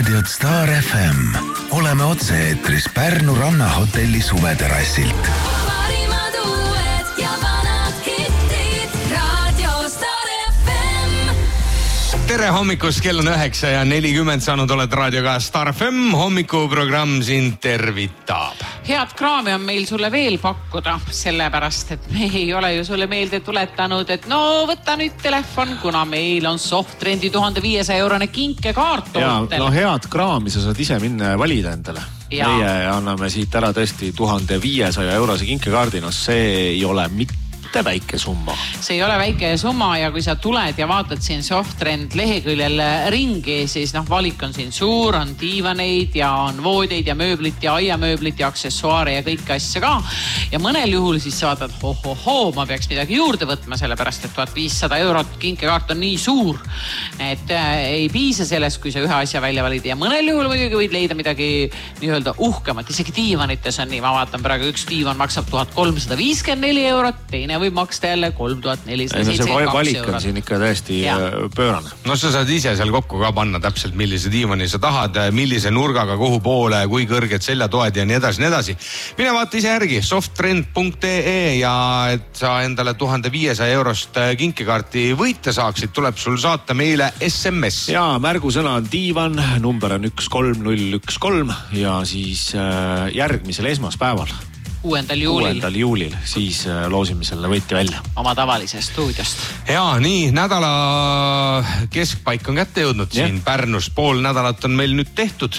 raadiot Star FM. Oleme otse-eetris Pärnu rannahotelli suveterrassilt. Parimad uued ja vanad hittid. Radio Star FM. Tere hommikust, kell on 9:40 saanud, oled raadioga Star FM. Hommikuprogramm sind tervitab. Head kraami on meil sulle veel pakkuda, sellepärast, et me ei ole ju sulle meelde tuletanud, et no võta nüüd telefon, kuna meil on Softtrendi 1500-eurone kinkekaart. Ja, no head kraami sa saad ise minna ja valida endale. Ja. Meie anname siit ära tõesti 1500-eurose kinkekaardi, no see ei ole mitte väike summa. See ei ole väike summa ja kui sa tuled ja vaatad siin Softtrend leheküljel ringi, siis valik on siin suur, on diivaneid ja on voodeid ja mööblit ja aiamööblit ja aksessuaare ja kõike asja ka. Ja mõnel juhul siis sa vaatad, ma peaks midagi juurde võtma, sellepärast et 1500 eurot kinkekaart on nii suur, et ei piisa sellest, kui sa ühe asja välja valid. Ja mõnel juhul muidugi võid leida midagi nii-öelda uhkemat, isegi diivanites on nii. Ma vaatan praegu, üks diivan maksab 1354 eurot, teine võib maksta jälle 3472 eurot. Valik on siin ikka täiesti pöörane. No sa saad ise seal kokku ka panna täpselt, millise diivani sa tahad, millise nurgaga, kuhu poole, kui kõrged seljatoed ja nii edasi. Mine vaata ise järgi softtrend.ee ja et sa endale 1500 eurost kinkekaarti võita saaksid, tuleb sul saata meile SMS. Ja märgusõna on diivan, number on 13013 ja siis järgmisel esmaspäeval 6. juulil siis loosime selle võitja välja. Oma tavalisest stuudiost. Ja nii, nädala keskpaik on kätte jõudnud siin Pärnust. Pool nädalat on meil nüüd tehtud.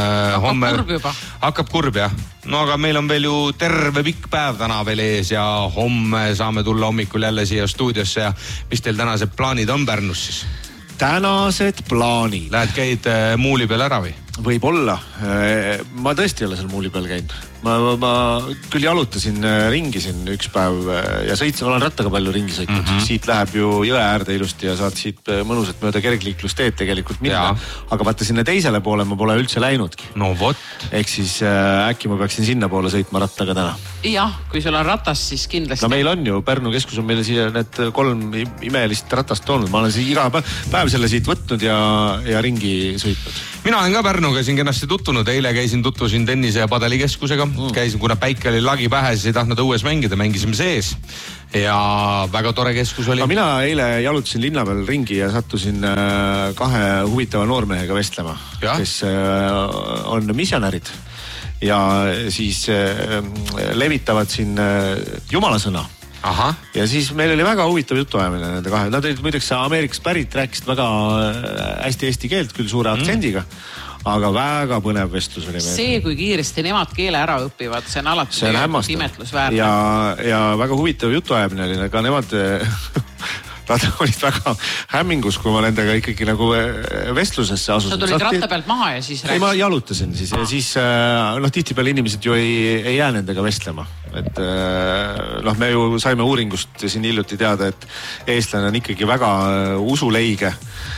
Hakkab kurb, jah. No aga meil on veel ju terve pikk päev täna veel ees ja homme saame tulla hommikul jälle siia stuudiosse. Ja mis teil tänased plaanid on Pärnus siis? Tänased plaanid. Lähed käid muuli peal ära või? Võib-olla. Ma tõesti ei ole seal muuli peal käinud. Ma küll jalutasin ringi siin üks päev ja olen rattaga palju ringi sõitnud. Siit läheb ju jõe äärde ilusti ja saad siit mõnusat mööda kergliiklusteed tegelikult minna. Aga vaata sinna teisele poole ma pole üldse läinudki. No vot. Ehk siis äkki ma peaksin sinna poole sõitma rattaga täna. Jah, kui sul on ratas, siis kindlasti. No meil on ju, Pärnu keskus on meile siia need 3 imelist ratast toonud. Ma olen iga päev selle siit võtnud ja ringi sõitnud. Mina olen ka Pärnuga siin kenasti tutvunud. Eile tutvusin tennise- ja padelikeskusega. Käisin, kuna päike oli lagi pähe, siis ei tahtnud õues mängida, mängisime sees. Ja väga tore keskus oli. Mina eile jalutasin linna peal ringi ja sattusin 2 huvitava noormehega vestlema, kes on missionärid ja siis levitavad siin jumalasõna. Aha. Ja siis meil oli väga huvitav jutuajamine nende 2. Nad olid muideks Ameerikast pärit, rääkisid väga hästi eesti keelt, küll suure aktsendiga. Aga väga põnev vestlus oli meil. See, kui kiiresti nemad keele ära õpivad, see on alati imetlusväärne. Ja väga huvitav jutuajamine oli, aga nemad nad olid väga hämmingus, kui ma nendega ikkagi nagu vestlusesse asusin. Sa tulid ratta pealt maha ja siis rääkisid? Ei, ma jalutasin siis ja siis tihtipeale inimesed ju ei jää nendega vestlema. Et me ju saime uuringust siin hiljuti teada, et eestlane on ikkagi väga usuleige,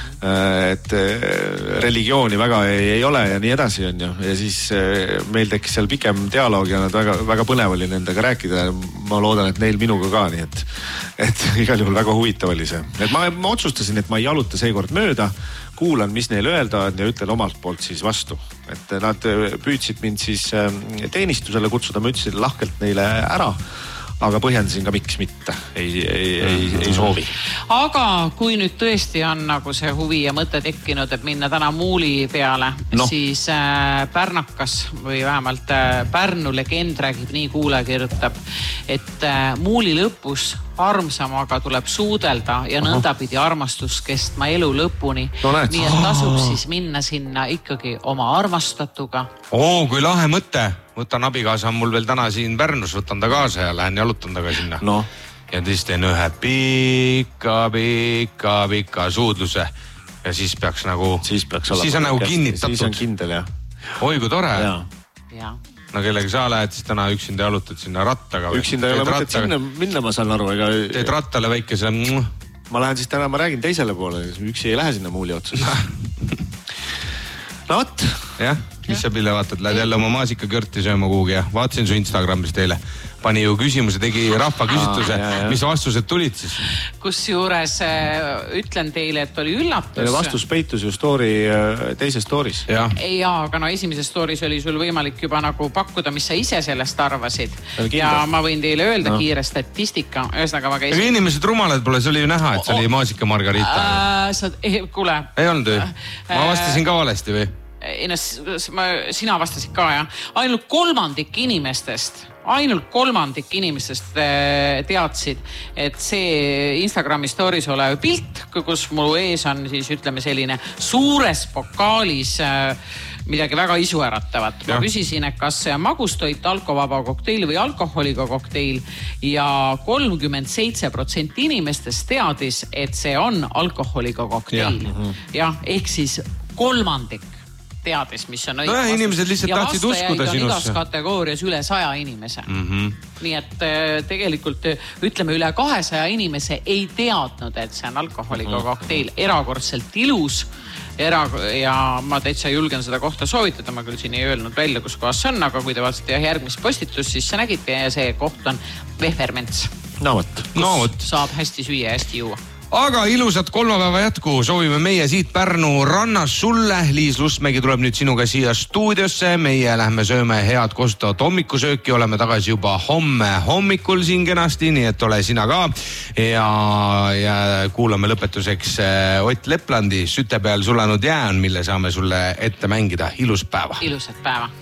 et religiooni väga ei ole ja nii edasi on ju. Ja siis meil tekkis seal pikem dialoog ja nad väga põnev oli nendega rääkida. Ma loodan, et neil minuga ka, nii et igal juhul väga huvitav oli see. Et ma otsustasin, et ma ei jaluta seekord mööda, kuulan, mis neil öelda ja ütlen omalt poolt siis vastu. Et nad püüdsid mind siis teenistusele kutsuda, ma ütlesin lahkelt neile ära. Aga põhjendasin ka, miks mitte. Ei soovi. Aga kui nüüd tõesti on nagu see huvi ja mõte tekkinud, et minna täna muuli peale, siis Pärnakas või vähemalt Pärnu legend räägib, nii kuulaja kirjutab, et muuli lõpus armsamaga tuleb suudelda ja nõndapidi armastus kestma elu lõpuni. Nii et tasub siis minna sinna ikkagi oma armastatuga. Kui lahe mõte. Võtan abikaasa on mul veel täna siin Pärnus, võtan ta kaasa ja lähen jalutan taga sinna. Ja siis teen ühe pika suudluse ja siis peaks nagu... Siis on nagu kinnitatud. Siis on kindel, jah. Oi, kui tore. Ja. No kellega sa lähed siis täna üksinda jalutad sinna rattaga? Üksinda ei ole mõtet sinna minna, ma saan aru. Teed rattale väikese... Ma lähen siis täna, ma räägin teisele poole, üksi ei lähe sinna muuli otsas. No võt. Jah. mis sa Pille vaatad, lähed jälle oma maasikakörti sööma kuhugi ja vaatasin su Instagramist eile. Pani ju küsimuse, tegi rahva küsitluse, mis vastused tulid siis? Kusjuures ütlen teile, et oli üllatus. Vastus peitus ju teises stories. Jaa, aga no esimeses stories oli sul võimalik juba nagu pakkuda, mis sa ise sellest arvasid. Ja ma võin teile öelda kiire statistika. Ühesõnaga ma käisin. Inimesed rumalad pole, see oli ju näha, et see oli maasika margarita. Kuule. Ei olnud ju? Ma vastasin ka valesti või? Sina vastasid ka, jah. Ainult kolmandik inimestest teadsid, et see Instagrami stories olev pilt, kus mul ees on siis ütleme selline suures pokaalis midagi väga isuäratavat. Ma küsisin, et kas see on magustoit, alkovaba kokteil või alkoholiga kokteil ja 37% inimestest teadis, et see on alkoholiga kokteil. Jah, ehk siis kolmandik teadis, mis on õige vastus. No inimesed lihtsalt tahtsid uskuda sinusse. Ja vastajaid on igas kategoorias üle 100 inimese. Nii et tegelikult ütleme üle 200 inimese ei teadnud, et see on alkoholiga kokteil. Erakordselt ilus ja ma täitsa julgen seda kohta soovitada. Ma küll siin ei öelnud välja, kus kohas see on, aga kui te vaatasite järgmist postitust, siis sa nägite ja see koht on Vehverments. No vot. Kus saab hästi süüa ja hästi juua. Aga ilusat kolmapäeva jätku soovime meie siit Pärnu rannas sulle. Liis Lustmägi tuleb nüüd sinuga siia stuudiosse. Meie lähme sööme head kostutavat hommikusööki. Oleme tagasi juba homme hommikul siin kenasti, nii et ole sina ka. Ja kuulame lõpetuseks Ott Leplandi Süte peal sulanud jään, mille saame sulle ette mängida. Ilus päeva. Ilusat päeva.